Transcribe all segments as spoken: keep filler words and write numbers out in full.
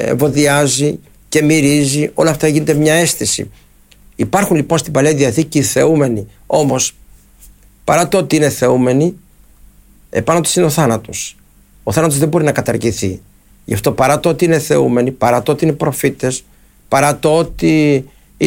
βοδιάζει και μυρίζει, όλα αυτά γίνεται μια αίσθηση. Υπάρχουν λοιπόν στην Παλαιά Διαθήκη οι θεούμενοι, όμως παρά το ότι είναι θεούμενοι, επάνω τους είναι ο θάνατος. Ο θάνατος δεν μπορεί να καταργηθεί. Γι' αυτό παρά το ότι είναι θεούμενοι, παρά το ότι είναι προφήτες, παρά το ότι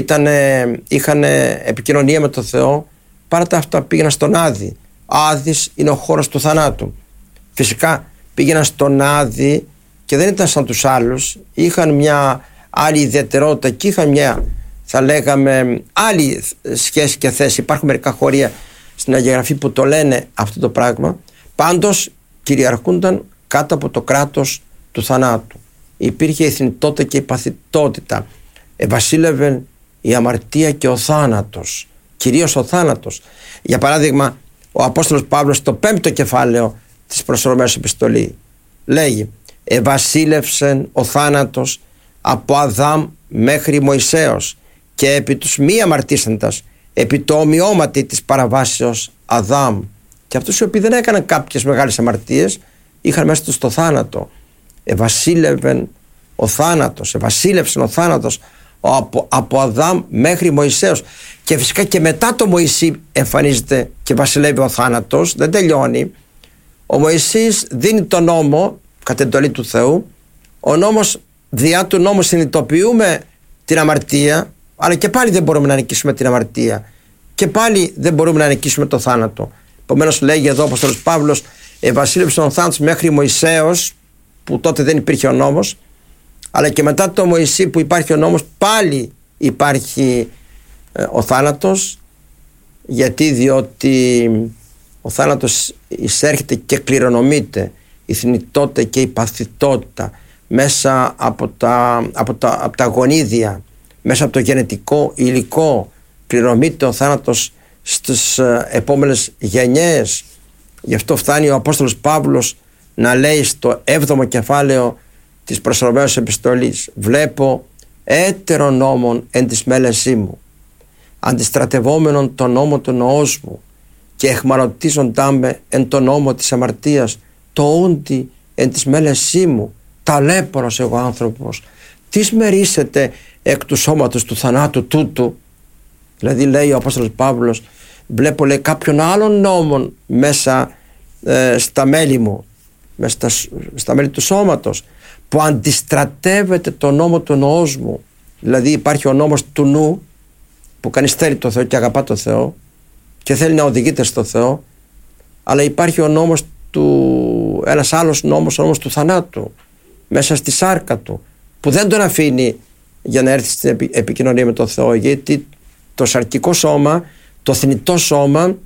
είχαν επικοινωνία με τον Θεό, παρά τα αυτά πήγαιναν στον Άδη. Άδης είναι ο χώρος του θανάτου. Φυσικά πήγαιναν στον Άδη και δεν ήταν σαν τους άλλους, είχαν μια άλλη ιδιαιτερότητα και είχαν μια, θα λέγαμε, άλλη σχέση και θέση. Υπάρχουν μερικά χωρία στην Αγία Γραφή που το λένε αυτό το πράγμα. Πάντως κυριαρχούνταν κάτω από το κράτος του θανάτου. Υπήρχε η θνητότητα και η παθητότητα. Ευασίλευε η αμαρτία και ο θάνατος, κυρίως ο θάνατος. Για παράδειγμα, ο Απόστολος Παύλος στο πέμπτο κεφάλαιο της προς Ρωμαίους επιστολή λέγει: «Ευασίλευσεν ο θάνατος από Αδάμ μέχρι Μωυσέως και επί τους μη αμαρτήσαντας, επί το ομοιώματι της παραβάσεως Αδάμ». Και αυτούς οι οποίοι δεν έκαναν κάποιες μεγάλες αμαρτίες είχαν μέσα τους το θάνατο. Ευασίλευεν ο θάνατος, ευασίλευσεν ο θάνατος από, από Αδάμ μέχρι Μωυσέως. Και φυσικά και μετά το Μωυσή εμφανίζεται και βασιλεύει ο θάνατος, δεν τελειώνει. Ο Μωυσής δίνει τον νόμο κατ' εντολή του Θεού. Ο νόμος, διά του νόμου συνειδητοποιούμε την αμαρτία, αλλά και πάλι δεν μπορούμε να νικήσουμε την αμαρτία και πάλι δεν μπορούμε να νικήσουμε το θάνατο. Επομένως λέγει εδώ ο Απόστολος Παύλος: «Ευασίλευσε ο θάνατος μέχρι Μωυσέως», που τότε δεν υπήρχε ο νόμος, αλλά και μετά το Μωυσή που υπάρχει ο νόμος πάλι υπάρχει ε, ο θάνατος. Γιατί? Διότι ο θάνατος εισέρχεται και κληρονομείται, η θνητότητα και η παθητότητα μέσα από τα, από τα, από τα γονίδια, μέσα από το γενετικό υλικό. Κληρονομείται ο θάνατος στις ε, επόμενες γενιές. Γι' αυτό φτάνει ο Απόστολος Παύλος να λέει στο έβδομο κεφάλαιο της προς Ρωμαίους επιστολής: «Βλέπω έτερον νόμον εν της μέλεσή μου, αντιστρατευόμενον τον νόμο του νοός μου και εχμαλωτίζοντά με εν τον νόμο της αμαρτίας, το ούντι εν της μέλεσή μου, ταλέπορος εγώ άνθρωπος, τις μερίσετε εκ του σώματος του θανάτου τούτου». Δηλαδή λέει ο Απόστολος Παύλος, βλέπω, λέει, κάποιον άλλον νόμον μέσα ε, στα μέλη μου, μέσα στα, στα μέλη του σώματος, που αντιστρατεύεται το νόμο του νοός μου. Δηλαδή υπάρχει ο νόμος του νου, που κανείς θέλει το Θεό και αγαπά το Θεό και θέλει να οδηγείται στο Θεό, αλλά υπάρχει ο νόμος του, ένας άλλος νόμος, ο νόμος του θανάτου, μέσα στη σάρκα του, που δεν τον αφήνει για να έρθει στην επικοινωνία με τον Θεό, γιατί το σαρκικό σώμα, το θνητό σώμα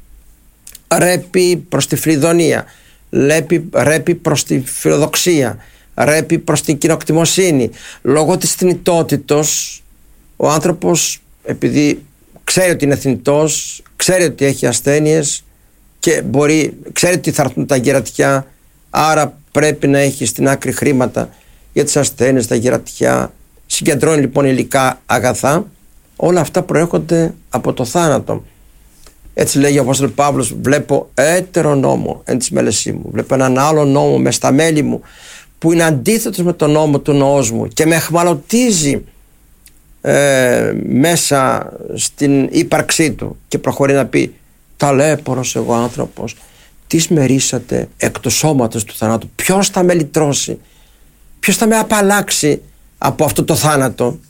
ρέπει προς τη φριδονία, ρέπει, ρέπει προς τη φιλοδοξία, ρέπει προς την κοινοκτημοσύνη. Λόγω της θνητότητος ο άνθρωπος, επειδή ξέρει ότι είναι θνητός, ξέρει ότι έχει ασθένειες και μπορεί, ξέρει ότι θα έρθουν τα γερατιά, άρα πρέπει να έχει στην άκρη χρήματα για τις ασθένειες, τα γερατιά. Συγκεντρώνει λοιπόν υλικά αγαθά. Όλα αυτά προέρχονται από το θάνατο. Έτσι λέγει ο Απόστολος Παύλος: «Βλέπω έτερο νόμο εν της μέλεσή μου». Βλέπω έναν άλλο νόμο μες στα μέλη μου που είναι αντίθετος με τον νόμο του νοός μου και με εχμαλωτίζει ε, μέσα στην ύπαρξή του. Και προχωρεί να πει: «Ταλέπορος εγώ άνθρωπος, τις μερίσατε εκ του σώματος του θανάτου». Ποιος θα με λυτρώσει, ποιος θα με απαλλάξει από αυτό το θάνατο?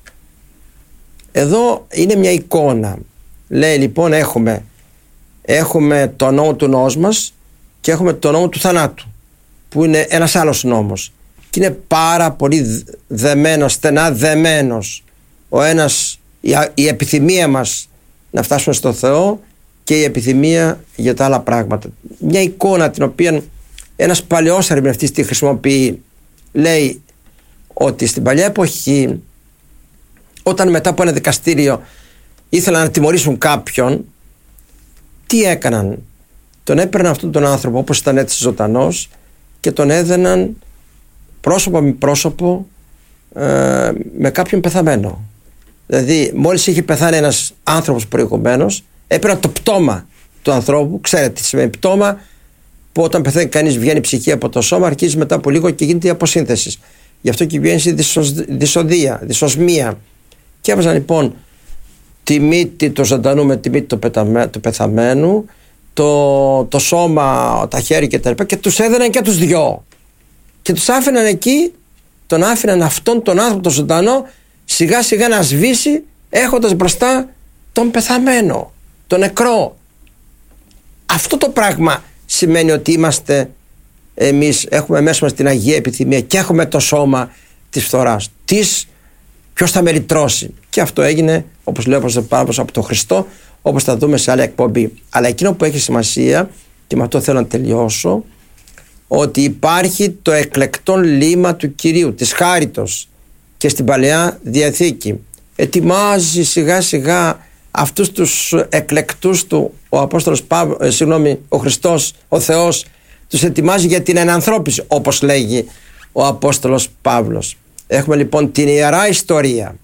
Εδώ είναι μια εικόνα. Λέει λοιπόν έχουμε, έχουμε το νόμο του νοός μας και έχουμε το νόμο του θανάτου, που είναι ένας άλλος νόμος και είναι πάρα πολύ δεμένος, στενά δεμένος. Ο ένας, η, η επιθυμία μας να φτάσουμε στο Θεό και η επιθυμία για τα άλλα πράγματα. Μια εικόνα την οποία ένας παλαιός ερμηνευτής τη χρησιμοποιεί. Λέει ότι στην παλιά εποχή, όταν μετά από ένα δικαστήριο ήθελαν να τιμωρήσουν κάποιον, τι έκαναν? Τον έπαιρναν αυτόν τον άνθρωπο όπως ήταν έτσι ζωντανός και τον έδαιναν πρόσωπο με πρόσωπο ε, με κάποιον πεθαμένο. Δηλαδή μόλις είχε πεθάνει ένας άνθρωπος προηγουμένως, έπαιρναν το πτώμα του ανθρώπου. Ξέρετε τι σημαίνει πτώμα? Που όταν πεθαίνει κανείς βγαίνει η ψυχή από το σώμα, αρχίζει μετά από λίγο και γίνεται η αποσύνθεση. Γι' αυτό και βγαίνει η δυσοδεία, δυσοσμία. Και έβαζαν λοιπόν τη μύτη του ζωντανού με τη μύτη του, πεταμέ, του πεθαμένου, το, το σώμα, τα χέρια και τα λοιπά, και τους έδαιναν και τους δυο. Και τους άφηναν εκεί, τον άφηναν αυτόν τον άνθρωπο τον ζωντανό σιγά σιγά να σβήσει, έχοντας μπροστά τον πεθαμένο, τον νεκρό. Αυτό το πράγμα σημαίνει ότι είμαστε εμείς, έχουμε μέσα μας την Αγία Επιθυμία και έχουμε το σώμα της φθοράς. Της, ποιος θα με λυτρώσει? Και αυτό έγινε, όπως λέω, από τον Χριστό, όπως θα δούμε σε άλλη εκπομπή. Αλλά εκείνο που έχει σημασία, και με αυτό θέλω να τελειώσω, ότι υπάρχει το εκλεκτόν λίμα του Κυρίου, της χάριτος, και στην Παλαιά Διαθήκη ετοιμάζει σιγά σιγά αυτούς τους εκλεκτούς του ο Απόστολος Παύ, ε, συγγνώμη, ο Χριστός, ο Θεός, τους ετοιμάζει για την ενανθρώπιση, όπως λέγει ο Απόστολος Παύλος. Έχουμε λοιπόν την Ιερά Ιστορία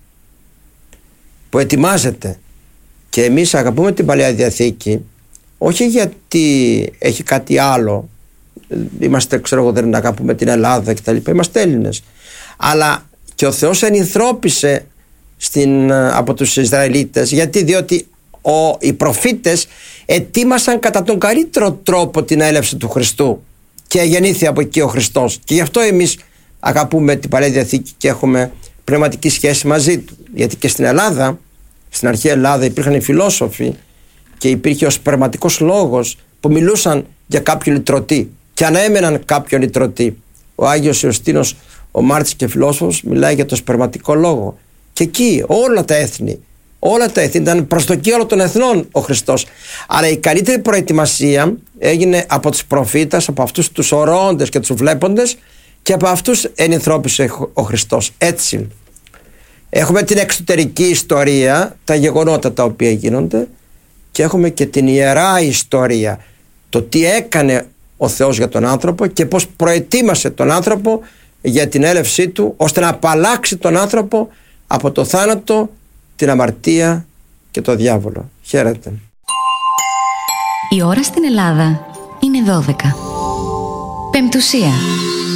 που ετοιμάζεται, και εμείς αγαπούμε την Παλαιά Διαθήκη όχι γιατί έχει κάτι άλλο, είμαστε, ξέρω εγώ, δεν αγαπούμε την Ελλάδα κτλ., είμαστε Έλληνες, αλλά και ο Θεός ενανθρώπισε στην, από τους Ισραηλίτες, γιατί διότι ο, οι προφήτες ετοίμασαν κατά τον καλύτερο τρόπο την έλευση του Χριστού και γεννήθη από εκεί ο Χριστός, και γι' αυτό εμείς αγαπούμε την Παλαιά Διαθήκη και έχουμε πνευματική σχέση μαζί του. Γιατί και στην Ελλάδα, στην αρχαία Ελλάδα, υπήρχαν οι φιλόσοφοι και υπήρχε ο σπερματικός λόγος που μιλούσαν για κάποιον λυτρωτή και ανέμεναν κάποιον λυτρωτή. Ο Άγιος Ιωστίνος, ο μάρτυρας και φιλόσοφος, μιλάει για το σπερματικό λόγο. Και εκεί όλα τα έθνη, όλα τα έθνη ήταν προσδοκία όλων των εθνών ο Χριστός. Αλλά η καλύτερη προετοιμασία έγινε από τους προφήτες, από αυτούς τους ορώντες και τους βλέποντες, και από αυτούς ενανθρώπισε ο Χριστός. Έτσι έχουμε την εξωτερική ιστορία, τα γεγονότα τα οποία γίνονται, και έχουμε και την ιερά ιστορία, το τι έκανε ο Θεός για τον άνθρωπο και πώς προετοίμασε τον άνθρωπο για την έλευσή του, ώστε να απαλλάξει τον άνθρωπο από το θάνατο, την αμαρτία και το διάβολο. Χαίρετε. Η ώρα στην Ελλάδα είναι δώδεκα. Πεμπτουσία.